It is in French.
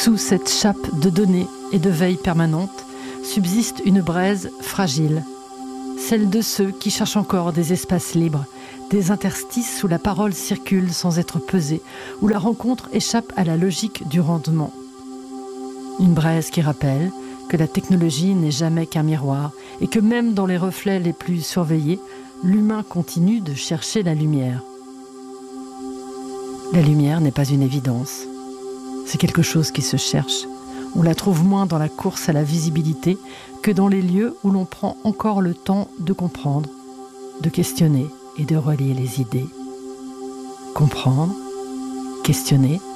Sous cette chape de données et de veille permanente subsiste une braise fragile, celle de ceux qui cherchent encore des espaces libres, des interstices où la parole circule sans être pesée, où la rencontre échappe à la logique du rendement. Une braise qui rappelle que la technologie n'est jamais qu'un miroir et que même dans les reflets les plus surveillés, l'humain continue de chercher la lumière. La lumière n'est pas une évidence. C'est quelque chose qui se cherche. On la trouve moins dans la course à la visibilité que dans les lieux où l'on prend encore le temps de comprendre, de questionner et de relier les idées. Comprendre, questionner,